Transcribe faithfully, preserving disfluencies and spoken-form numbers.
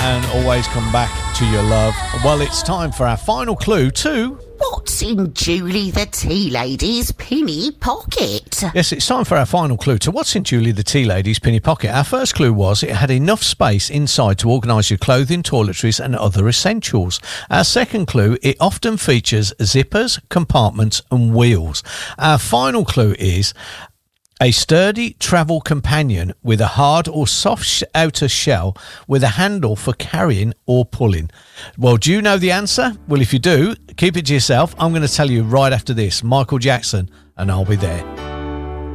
and always come back to your love. Well, it's time for our final clue to... What's in Julie the Tea Lady's pinny pocket? Yes, it's time for our final clue to what's in Julie the Tea Lady's pinny pocket. Our first clue was it had enough space inside to organise your clothing, toiletries and other essentials. Our second clue, it often features zippers, compartments and wheels. Our final clue is... a sturdy travel companion with a hard or soft sh- outer shell with a handle for carrying or pulling. Well, do you know the answer? Well, if you do, keep it to yourself. I'm going to tell you right after this. Michael Jackson, and I'll be there.